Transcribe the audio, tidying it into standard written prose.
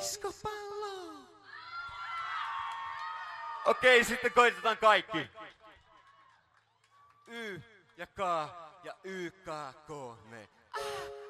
Diskopallo! Okei, sitten koitetaan kaikki. Y ja K ja Y, K, K, me.